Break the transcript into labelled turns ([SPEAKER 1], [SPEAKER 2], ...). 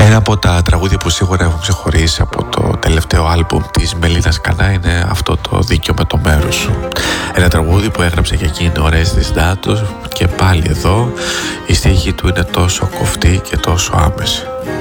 [SPEAKER 1] Ένα από τα τραγούδια που σίγουρα έχουν ξεχωρίσει από το τελευταίο άλμπουμ της Μελίνας Κανά είναι αυτό το «Δίκιο με το μέρος σου». Ένα τραγούδι που έγραψε και εκείνη ο Ορέστης Ντάτος και πάλι εδώ η στίχη του είναι τόσο κοφτή και τόσο άμεση.